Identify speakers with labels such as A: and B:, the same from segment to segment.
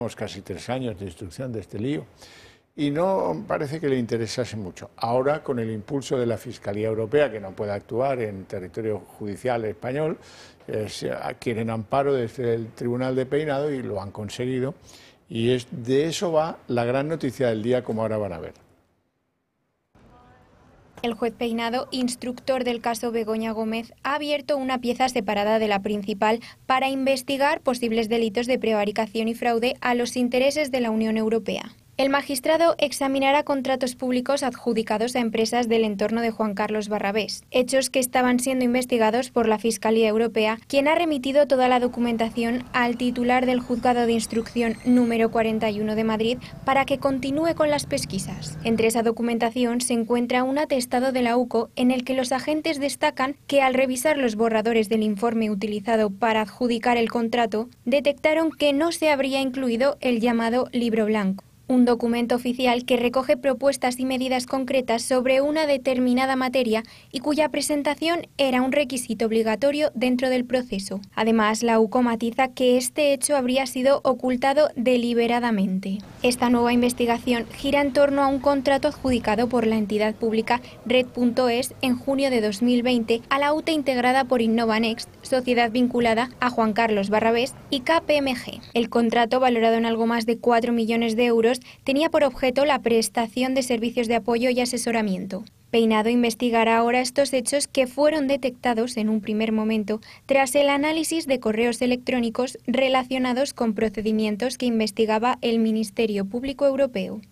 A: casi 3 años de instrucción de este lío y no parece que le interesase mucho. Ahora, con el impulso de la Fiscalía Europea, que no puede actuar en territorio judicial español, quieren amparo desde el Tribunal de Peinado y lo han conseguido. Y de eso va la gran noticia del día, como ahora van a ver.
B: El juez Peinado, instructor del caso Begoña Gómez, ha abierto una pieza separada de la principal para investigar posibles delitos de prevaricación y fraude a los intereses de la Unión Europea. El magistrado examinará contratos públicos adjudicados a empresas del entorno de Juan Carlos Barrabés, hechos que estaban siendo investigados por la Fiscalía Europea, quien ha remitido toda la documentación al titular del Juzgado de Instrucción número 41 de Madrid para que continúe con las pesquisas. Entre esa documentación se encuentra un atestado de la UCO en el que los agentes destacan que al revisar los borradores del informe utilizado para adjudicar el contrato, detectaron que no se habría incluido el llamado Libro Blanco, un documento oficial que recoge propuestas y medidas concretas sobre una determinada materia y cuya presentación era un requisito obligatorio dentro del proceso. Además, la UCO matiza que este hecho habría sido ocultado deliberadamente. Esta nueva investigación gira en torno a un contrato adjudicado por la entidad pública Red.es en junio de 2020 a la UTE integrada por Innovanext, sociedad vinculada a Juan Carlos Barrabés y KPMG. El contrato, valorado en algo más de 4 millones de euros, tenía por objeto la prestación de servicios de apoyo y asesoramiento. Peinado investigará ahora estos hechos que fueron detectados en un primer momento tras el análisis de correos electrónicos relacionados con procedimientos que investigaba el Ministerio Público Europeo.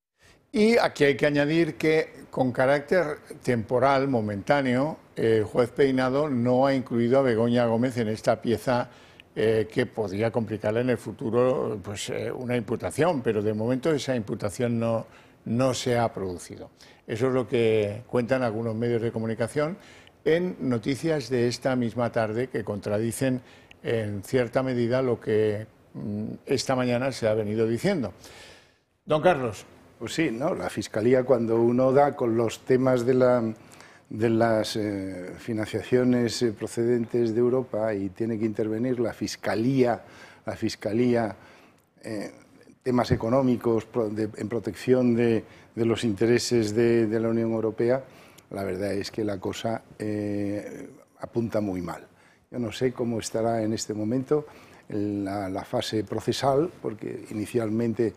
A: Y aquí hay que añadir que, con carácter temporal, momentáneo, el juez Peinado no ha incluido a Begoña Gómez en esta pieza que podría complicarle en el futuro una imputación, pero de momento esa imputación no se ha producido. Eso es lo que cuentan algunos medios de comunicación en noticias de esta misma tarde que contradicen en cierta medida lo que esta mañana se ha venido diciendo. Don Carlos.
C: Pues sí, ¿no? La Fiscalía, cuando uno da con los temas de las financiaciones procedentes de Europa y tiene que intervenir la Fiscalía, temas económicos en protección de los intereses de la Unión Europea, la verdad es que la cosa apunta muy mal. Yo no sé cómo estará en este momento la fase procesal, porque inicialmente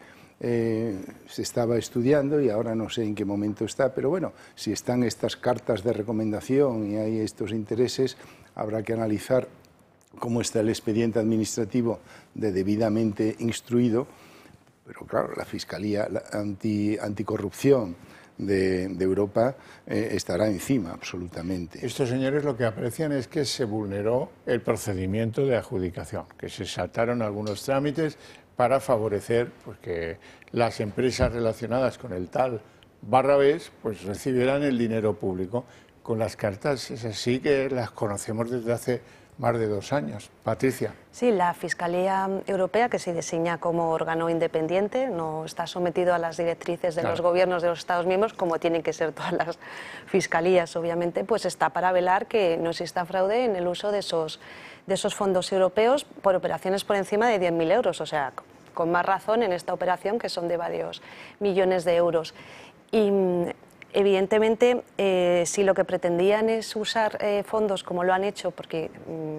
C: se estaba estudiando y ahora no sé en qué momento está, pero bueno, si están estas cartas de recomendación y hay estos intereses, habrá que analizar cómo está el expediente administrativo debidamente instruido, pero claro, la Fiscalía Anticorrupción de Europa estará encima absolutamente.
A: Estos señores lo que aprecian es que se vulneró el procedimiento de adjudicación, que se saltaron algunos trámites para favorecer que las empresas relacionadas con el tal Barrabés recibieran el dinero público. Con las cartas es así que las conocemos desde hace más de 2 años. Patricia.
D: Sí, la Fiscalía Europea, que se designa como órgano independiente, no está sometido a las directrices de los gobiernos de los Estados miembros, como tienen que ser todas las fiscalías, obviamente, pues está para velar que no exista fraude en el uso de esos fondos europeos por operaciones por encima de 10.000 euros, o sea, con más razón en esta operación que son de varios millones de euros. Y evidentemente, si lo que pretendían es usar fondos como lo han hecho, porque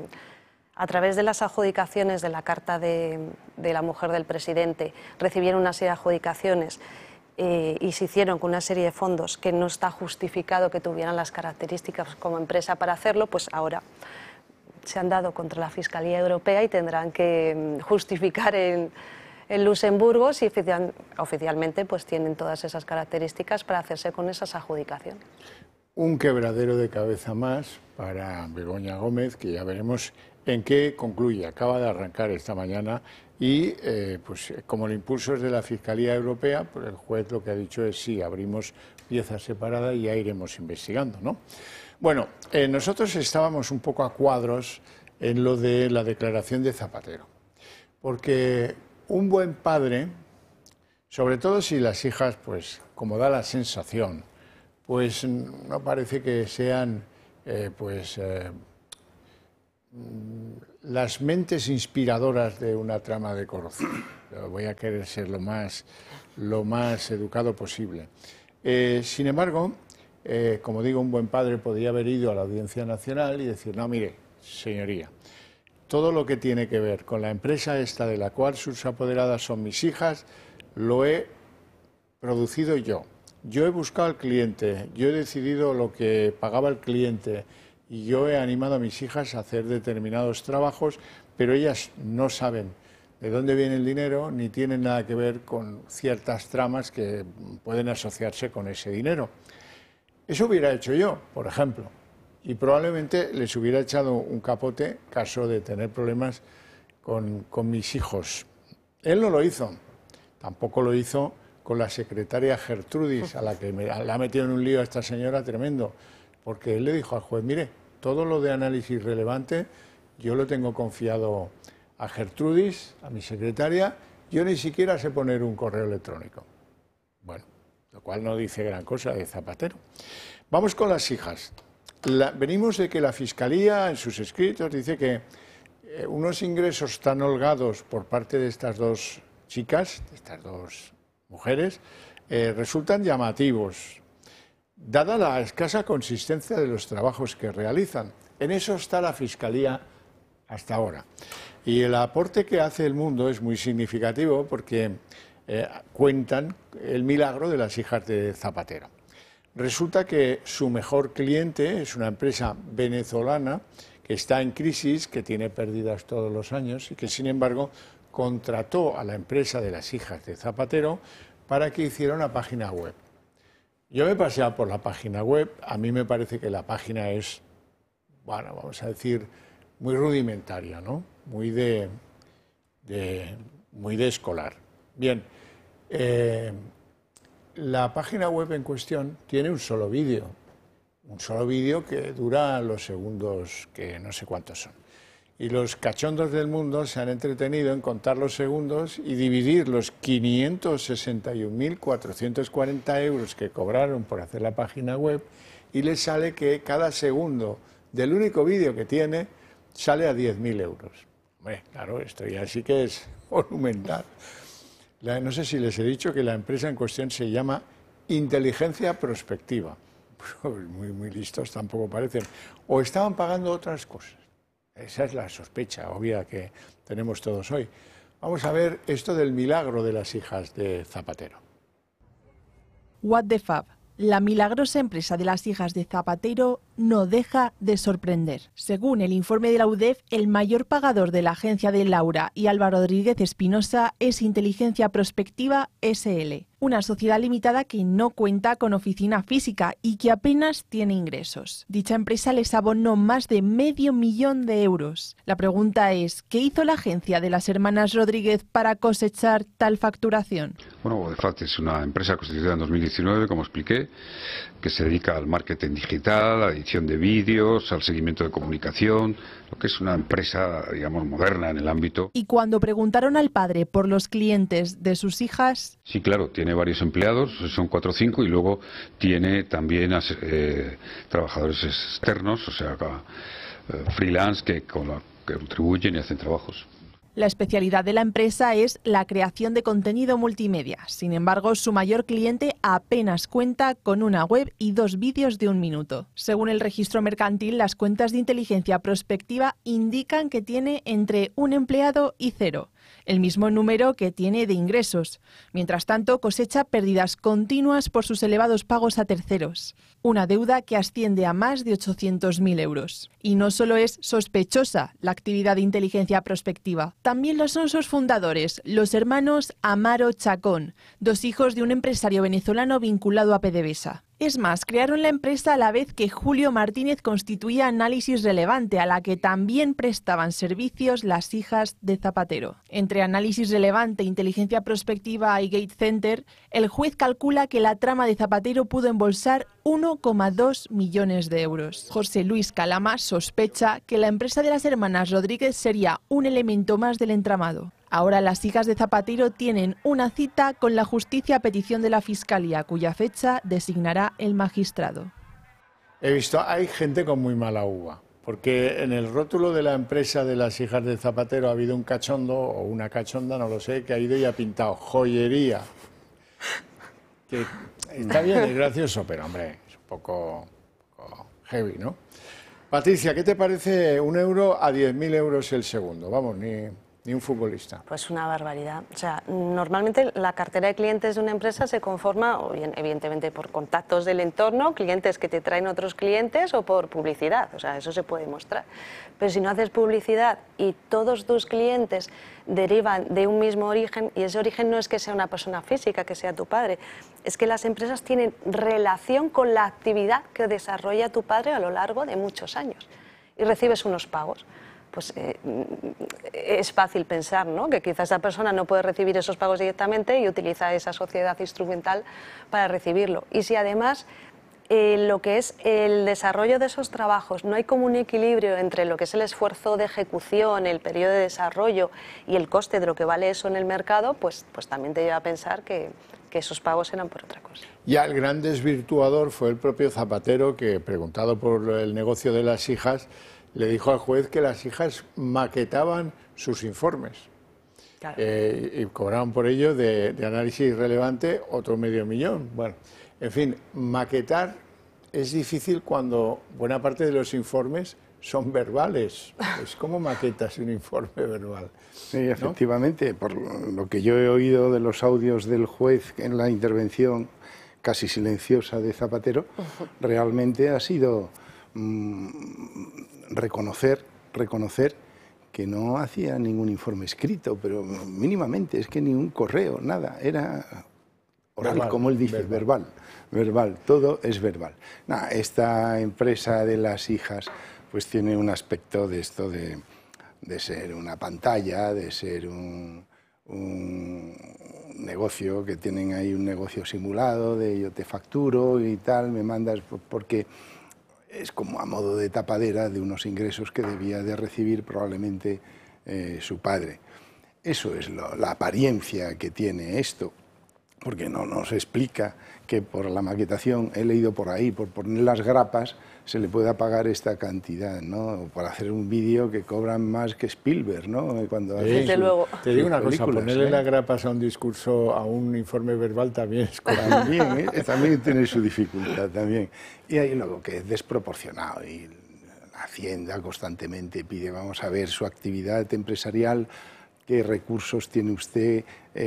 D: a través de las adjudicaciones de la carta de la mujer del presidente recibieron una serie de adjudicaciones y se hicieron con una serie de fondos que no está justificado que tuvieran las características como empresa para hacerlo, pues ahora se han dado contra la Fiscalía Europea y tendrán que justificar en Luxemburgo si oficialmente pues tienen todas esas características para hacerse con esas adjudicaciones.
A: Un quebradero de cabeza más para Begoña Gómez, que ya veremos en qué concluye. Acaba de arrancar esta mañana y como el impulso es de la Fiscalía Europea, pues el juez lo que ha dicho es sí, abrimos piezas separadas y ya iremos investigando, ¿no? Bueno, nosotros estábamos un poco a cuadros en lo de la declaración de Zapatero, porque un buen padre, sobre todo si las hijas, pues como da la sensación, pues no parece que sean las mentes inspiradoras de una trama de corrupción. Voy a querer ser lo más educado posible. Sin embargo, como digo, un buen padre podría haber ido a la Audiencia Nacional y decir, no, mire, señoría, todo lo que tiene que ver con la empresa esta de la cual sus apoderadas son mis hijas, lo he producido yo. Yo he buscado al cliente, yo he decidido lo que pagaba el cliente y yo he animado a mis hijas a hacer determinados trabajos, pero ellas no saben de dónde viene el dinero ni tienen nada que ver con ciertas tramas que pueden asociarse con ese dinero. Eso hubiera hecho yo, por ejemplo, y probablemente les hubiera echado un capote caso de tener problemas con mis hijos. Él no lo hizo, tampoco lo hizo con la secretaria Gertrudis, a la que la ha metido en un lío a esta señora tremendo, porque él le dijo al juez, mire, todo lo de análisis relevante yo lo tengo confiado a Gertrudis, a mi secretaria, yo ni siquiera sé poner un correo electrónico. Bueno, lo cual no dice gran cosa de Zapatero. Vamos con las hijas. Venimos de que la Fiscalía en sus escritos dice que unos ingresos tan holgados por parte de estas dos chicas, de estas dos mujeres, resultan llamativos, dada la escasa consistencia de los trabajos que realizan. En eso está la Fiscalía hasta ahora. Y el aporte que hace El Mundo es muy significativo porque cuentan el milagro de las hijas de Zapatero. Resulta que su mejor cliente es una empresa venezolana que está en crisis, que tiene pérdidas todos los años y que, sin embargo, contrató a la empresa de las hijas de Zapatero para que hiciera una página web. Yo me he paseado por la página web, a mí me parece que la página es, bueno, vamos a decir, muy rudimentaria, ¿no? Muy de escolar. Bien, la página web en cuestión tiene un solo vídeo que dura los segundos que no sé cuántos son. Y los cachondos del mundo se han entretenido en contar los segundos y dividir los 561.440 euros que cobraron por hacer la página web, y les sale que cada segundo del único vídeo que tiene sale a 10.000 euros. Hombre, claro, esto ya sí que es monumental. No sé si les he dicho que la empresa en cuestión se llama Inteligencia Prospectiva. Pues muy listos tampoco parecen. O estaban pagando otras cosas. Esa es la sospecha obvia que tenemos todos hoy. Vamos a ver esto del milagro de las hijas de Zapatero.
E: What the Fab. La milagrosa empresa de las hijas de Zapatero no deja de sorprender. Según el informe de la UDEF, el mayor pagador de la agencia de Laura y Álvaro Rodríguez Espinosa es Inteligencia Prospectiva SL, una sociedad limitada que no cuenta con oficina física y que apenas tiene ingresos. Dicha empresa les abonó más de $500.000 de euros. La pregunta es, ¿qué hizo la agencia de las hermanas Rodríguez para cosechar tal facturación?
F: Bueno, Odefat es una empresa constituida en 2019, como expliqué, que se dedica al marketing digital, a la edición de vídeos, al seguimiento de comunicación, lo que es una empresa, digamos, moderna en el ámbito.
E: Y cuando preguntaron al padre por los clientes de sus hijas...
F: Sí, claro, tiene varios empleados, son 4 o 5, y luego tiene también trabajadores externos, o sea, freelance que contribuyen y hacen trabajos.
E: La especialidad de la empresa es la creación de contenido multimedia. Sin embargo, su mayor cliente apenas cuenta con una web y 2 vídeos de 1 minuto. Según el registro mercantil, las cuentas de Inteligencia Prospectiva indican que tiene entre 1 empleado y 0, el mismo número que tiene de ingresos. Mientras tanto, cosecha pérdidas continuas por sus elevados pagos a terceros, una deuda que asciende a más de 800.000 euros. Y no solo es sospechosa la actividad de Inteligencia Prospectiva, también lo son sus fundadores, los hermanos Amaro Chacón, 2 hijos de un empresario venezolano vinculado a PDVSA. Es más, crearon la empresa a la vez que Julio Martínez constituía Análisis Relevante, a la que también prestaban servicios las hijas de Zapatero. Entre Análisis Relevante, Inteligencia Prospectiva y Gate Center, el juez calcula que la trama de Zapatero pudo embolsar 1,2 millones de euros. José Luis Calama sospecha que la empresa de las hermanas Rodríguez sería un elemento más del entramado. Ahora las hijas de Zapatero tienen una cita con la justicia a petición de la Fiscalía, cuya fecha designará el magistrado.
A: He visto, hay gente con muy mala uva. Porque en el rótulo de la empresa de las hijas de Zapatero ha habido un cachondo, o una cachonda, no lo sé, que ha ido y ha pintado joyería. Que está bien, es gracioso, pero hombre, es un poco heavy, ¿no? Patricia, ¿qué te parece 1 euro a 10.000 euros el segundo? Vamos, ni un futbolista.
D: Pues una barbaridad. O sea, normalmente la cartera de clientes de una empresa se conforma, o bien, evidentemente, por contactos del entorno, clientes que te traen otros clientes, o por publicidad. O sea, eso se puede mostrar. Pero si no haces publicidad y todos tus clientes derivan de un mismo origen, y ese origen no es que sea una persona física, que sea tu padre, es que las empresas tienen relación con la actividad que desarrolla tu padre a lo largo de muchos años y recibes unos pagos. Pues es fácil pensar, ¿no?, que quizás esa persona no puede recibir esos pagos directamente y utiliza esa sociedad instrumental para recibirlo. Y si además lo que es el desarrollo de esos trabajos, no hay como un equilibrio entre lo que es el esfuerzo de ejecución, el periodo de desarrollo y el coste de lo que vale eso en el mercado, pues también te lleva a pensar que esos pagos eran por otra cosa.
A: Ya el gran desvirtuador fue el propio Zapatero, que, preguntado por el negocio de las hijas, le dijo al juez que las hijas maquetaban sus informes. Claro. Y cobraban por ello de análisis irrelevante otro $500.000. Bueno, en fin, maquetar es difícil cuando buena parte de los informes son verbales. Pues, ¿cómo maquetas un informe verbal?
C: Sí, efectivamente, ¿no? Por lo que yo he oído de los audios del juez en la intervención casi silenciosa de Zapatero, realmente ha sido reconocer que no hacía ningún informe escrito, pero mínimamente, es que ni un correo, nada, era oral, verbal, como él dice, verbal, todo es verbal. Nah, esta empresa de las hijas pues tiene un aspecto de esto de ser una pantalla, de ser un negocio, que tienen ahí un negocio simulado, de yo te facturo y tal, me mandas, porque es como a modo de tapadera de unos ingresos que debía de recibir probablemente su padre. Eso es la apariencia que tiene esto, porque no nos explica que por la maquetación, he leído por ahí, por poner las grapas, se le pueda pagar esta cantidad, ¿no? Por hacer un vídeo que cobran más que Spielberg, ¿no? Cuando
D: desde luego.
A: Te digo una cosa, ponerle las grapas a un discurso, a un informe verbal también es
C: también tiene su dificultad también. Y hay luego que es desproporcionado y la Hacienda constantemente pide, vamos a ver su actividad empresarial, qué recursos tiene usted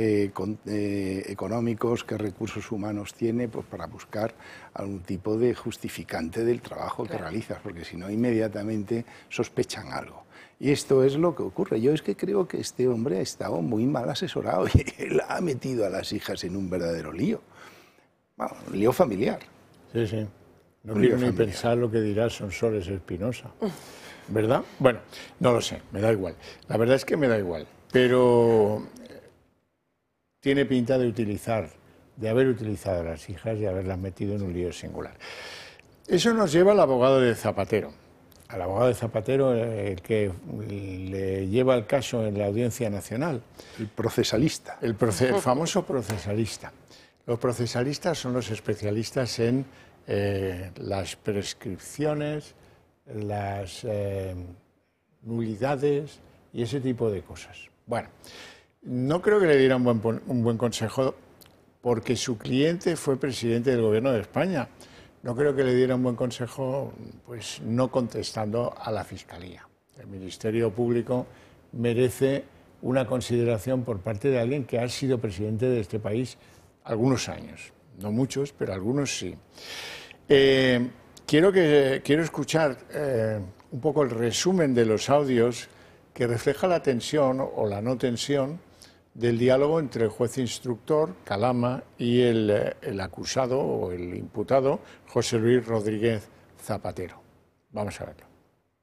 C: económicos, qué recursos humanos tiene, pues para buscar algún tipo de justificante del trabajo que realizas, porque si no inmediatamente sospechan algo. Y esto es lo que ocurre. Yo es que creo que este hombre ha estado muy mal asesorado y él ha metido a las hijas en un verdadero lío. Bueno, un lío familiar.
A: Sí, sí. No quiero ni pensar lo que dirá Sonsoles Espinosa. ¿Verdad? Bueno, no lo sé, me da igual. La verdad es que me da igual. Pero tiene pinta de haber utilizado a las hijas y haberlas metido en un lío singular. Eso nos lleva al abogado de Zapatero. Al abogado de Zapatero, el que le lleva el caso en la Audiencia Nacional.
C: El procesalista.
A: El famoso procesalista. Los procesalistas son los especialistas en las prescripciones, las nulidades y ese tipo de cosas. Bueno, no creo que le diera un buen consejo porque su cliente fue presidente del Gobierno de España. No creo que le diera un buen consejo, pues no contestando a la Fiscalía. El Ministerio Público merece una consideración por parte de alguien que ha sido presidente de este país algunos años. No muchos, pero algunos sí. Quiero escuchar un poco el resumen de los audios que refleja la tensión o la no tensión del diálogo entre el juez instructor, Calama, y el acusado o el imputado, José Luis Rodríguez Zapatero. Vamos a verlo.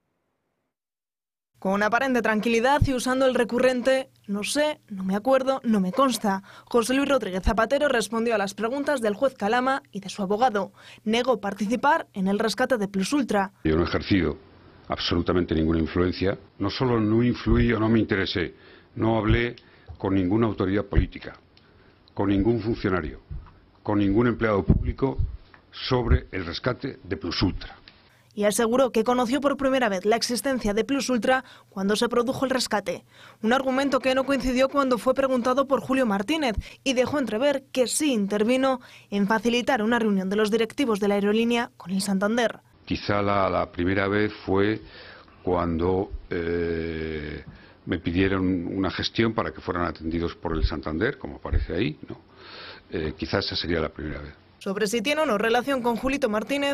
G: Con aparente tranquilidad y usando el recurrente no sé, no me acuerdo, no me consta, José Luis Rodríguez Zapatero respondió a las preguntas del juez Calama y de su abogado. Negó participar en el rescate de Plus Ultra.
F: Yo no he ejercido absolutamente ninguna influencia. No solo no influí o no me interesé, no hablé con ninguna autoridad política, con ningún funcionario, con ningún empleado público sobre el rescate de Plus Ultra.
G: y aseguró que conoció por primera vez la existencia de Plus Ultra cuando se produjo el rescate. Un argumento que no coincidió cuando fue preguntado por Julio Martínez y dejó entrever que sí intervino en facilitar una reunión de los directivos de la aerolínea con el Santander.
F: Quizá la primera vez fue cuando me pidieron una gestión para que fueran atendidos por el Santander, como aparece ahí, ¿no? Quizás esa sería la primera vez.
G: Sobre si tiene o no relación con Julito Martínez,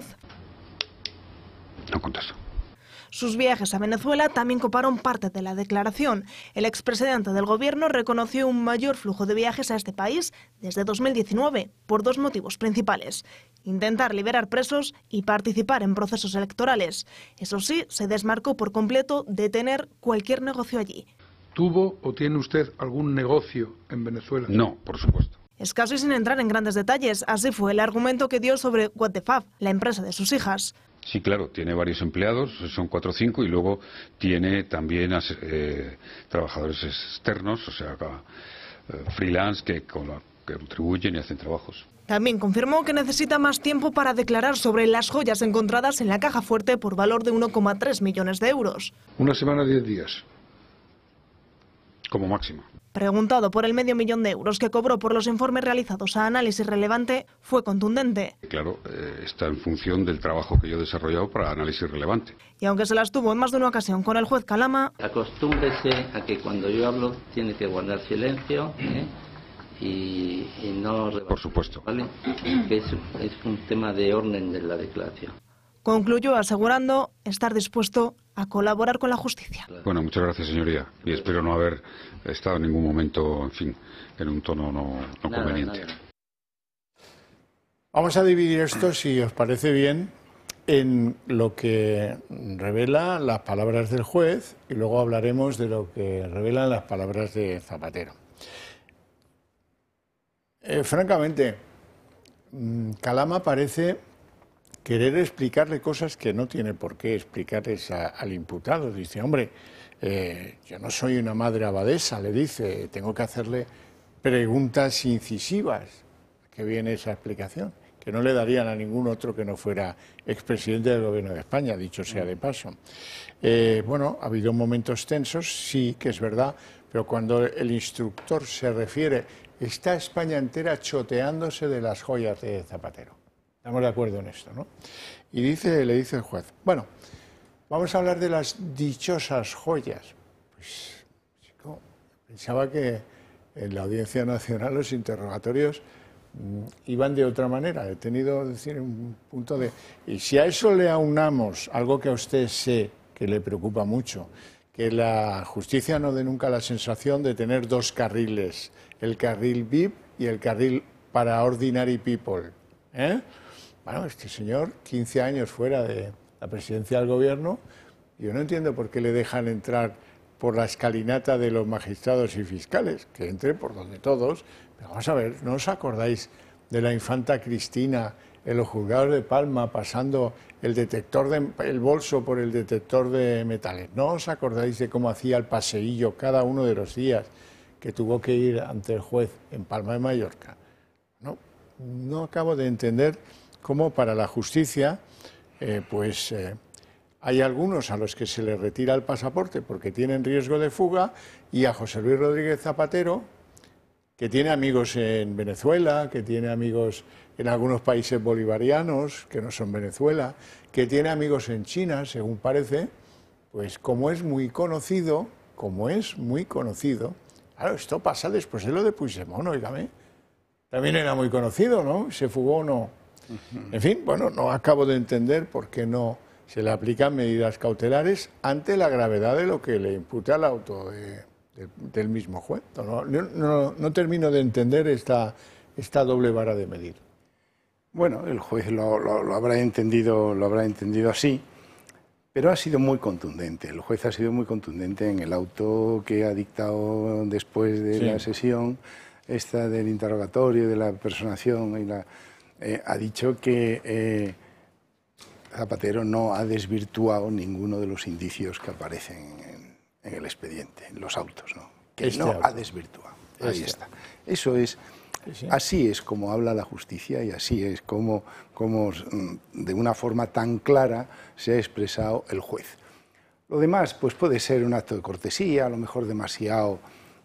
F: no contesto.
G: Sus viajes a Venezuela también coparon parte de la declaración. El expresidente del gobierno reconoció un mayor flujo de viajes a este país desde 2019 por dos motivos principales: intentar liberar presos y participar en procesos electorales. Eso sí, se desmarcó por completo de tener cualquier negocio allí.
H: ¿Tuvo o tiene usted algún negocio en Venezuela?
F: No, por supuesto.
G: Escaso y sin entrar en grandes detalles, así fue el argumento que dio sobre What the Fab, la empresa de sus hijas.
F: Sí, claro, tiene varios empleados, son 4 o 5, y luego tiene también trabajadores externos, o sea, freelance que contribuyen y hacen trabajos.
G: También confirmó que necesita más tiempo para declarar sobre las joyas encontradas en la caja fuerte por valor de 1,3 millones de euros.
H: Una semana, 10 días.
F: Como máximo.
G: Preguntado por el $500.000 de euros que cobró por los informes realizados a Análisis Relevante, fue contundente.
F: Claro, está en función del trabajo que yo he desarrollado para Análisis Relevante.
G: Y aunque se las tuvo en más de una ocasión con el juez Calama,
I: acostúmbrese a que cuando yo hablo tiene que guardar silencio, y no rebatir,
F: por supuesto,
I: ¿vale? Que es un tema de orden de la declaración.
G: Concluyó asegurando estar dispuesto a colaborar con la justicia.
F: Bueno, muchas gracias, señoría, y espero no haber estado en ningún momento, en fin, en un tono no conveniente.
I: Nada.
A: Vamos a dividir esto, si os parece bien, en lo que revela las palabras del juez y luego hablaremos de lo que revelan las palabras de Zapatero. Francamente, Calama parece querer explicarle cosas que no tiene por qué explicarles al imputado. Dice, hombre, yo no soy una madre abadesa, le dice, tengo que hacerle preguntas incisivas. ¿Qué viene esa explicación? Que no le darían a ningún otro que no fuera expresidente del Gobierno de España, dicho sea de paso. Bueno, ha habido momentos tensos, sí, que es verdad, pero cuando el instructor se refiere, está España entera choteándose de las joyas de Zapatero. Estamos de acuerdo en esto, ¿no? Y le dice el juez, bueno, vamos a hablar de las dichosas joyas. Pues, chico, pensaba que en la Audiencia Nacional los interrogatorios iban de otra manera. He tenido, decir, un punto de... Y si a eso le aunamos algo que a usted sé que le preocupa mucho, que la justicia no dé nunca la sensación de tener dos carriles, el carril VIP y el carril para ordinary people, Bueno, este señor, 15 años fuera de la presidencia del gobierno, yo no entiendo por qué le dejan entrar por la escalinata de los magistrados y fiscales, que entre por donde todos. Pero vamos a ver, ¿no os acordáis de la infanta Cristina en los juzgados de Palma pasando el bolso por el detector de metales? ¿No os acordáis de cómo hacía el paseillo cada uno de los días que tuvo que ir ante el juez en Palma de Mallorca? No acabo de entender cómo para la justicia hay algunos a los que se les retira el pasaporte porque tienen riesgo de fuga, y a José Luis Rodríguez Zapatero, que tiene amigos en Venezuela, que tiene amigos en algunos países bolivarianos que no son Venezuela, que tiene amigos en China, según parece, pues como es muy conocido, claro, esto pasa después de lo de Puigdemont, oígame. También era muy conocido, ¿no? ¿Se fugó o no? En fin, bueno, no acabo de entender por qué no se le aplican medidas cautelares ante la gravedad de lo que le imputa al auto del mismo juez. No termino de entender esta doble vara de medir.
C: Bueno, el juez lo habrá entendido así, pero ha sido muy contundente. El juez ha sido muy contundente en el auto que ha dictado después de la sesión esta del interrogatorio, de la personación, ha dicho que Zapatero no ha desvirtuado ninguno de los indicios que aparecen en el expediente, en los autos, ¿no? Que no ha desvirtuado. Ahí está. Eso es
A: Sí.
C: Así es como habla la justicia y así es como de una forma tan clara se ha expresado el juez. Lo demás pues puede ser un acto de cortesía, a lo mejor demasiado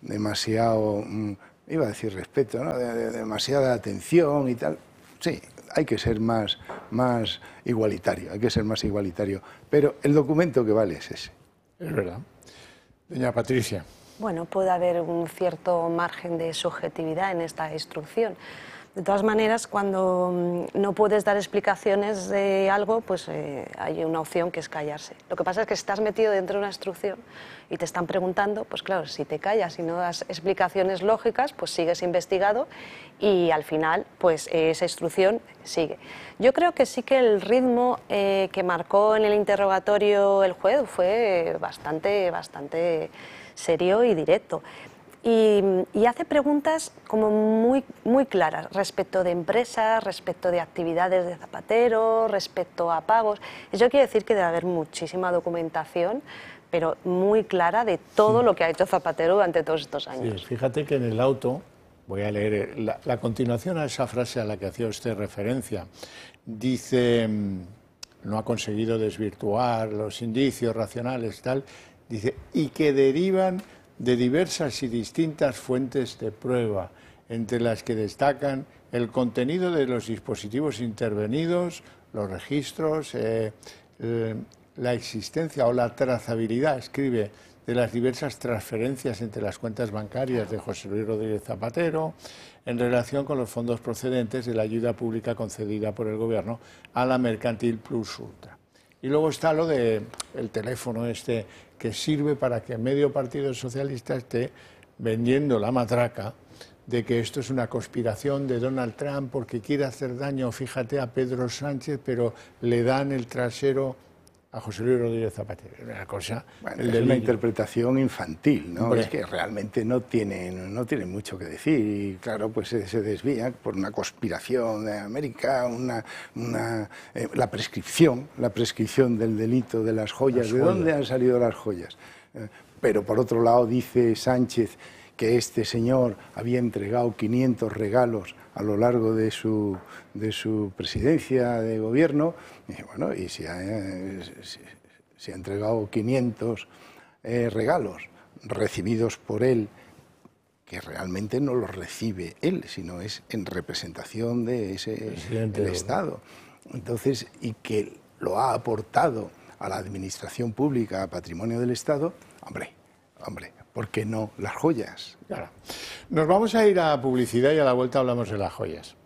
C: iba a decir respeto, ¿no? Demasiada atención y tal. Sí, hay que ser más igualitario, pero el documento que vale es ese.
A: Es verdad. Doña Patricia.
D: Bueno, puede haber un cierto margen de subjetividad en esta instrucción. De todas maneras, cuando no puedes dar explicaciones de algo, pues hay una opción que es callarse. Lo que pasa es que si estás metido dentro de una instrucción y te están preguntando, pues claro, si te callas y no das explicaciones lógicas, pues sigues investigado y al final, pues esa instrucción sigue. Yo creo que sí que el ritmo que marcó en el interrogatorio el juez fue bastante serio y directo. Y hace preguntas como muy claras respecto de empresas, respecto de actividades de Zapatero, respecto a pagos. Eso quiere decir que debe haber muchísima documentación, pero muy clara de todo lo que ha hecho Zapatero durante todos estos años.
A: Sí, fíjate que en el auto, voy a leer la continuación a esa frase a la que hacía usted referencia, dice, no ha conseguido desvirtuar los indicios racionales y tal, dice, y que derivan de diversas y distintas fuentes de prueba, entre las que destacan el contenido de los dispositivos intervenidos, los registros, la existencia o la trazabilidad, escribe, de las diversas transferencias entre las cuentas bancarias de José Luis Rodríguez Zapatero, en relación con los fondos procedentes de la ayuda pública concedida por el Gobierno a la Mercantil Plus Ultra. Y luego está lo del teléfono este, que sirve para que medio partido socialista esté vendiendo la matraca de que esto es una conspiración de Donald Trump porque quiere hacer daño, fíjate, a Pedro Sánchez, pero le dan el trasero a José Luis Rodríguez Zapatero. Una cosa,
C: bueno, es una interpretación infantil, ¿no? Hombre. Es que realmente no tienen mucho que decir y claro, pues se desvía por una conspiración de América, la prescripción del delito de las joyas. ¿De dónde han salido las joyas? Pero por otro lado dice Sánchez que este señor había entregado 500 regalos a lo largo de su presidencia de gobierno, y bueno, y si ha entregado 500 regalos recibidos por él, que realmente no los recibe él, sino es en representación de del Estado. Entonces, y que lo ha aportado a la administración pública, a patrimonio del Estado, hombre, ¿por qué no las joyas?
A: Claro. Nos vamos a ir a publicidad y a la vuelta hablamos de las joyas.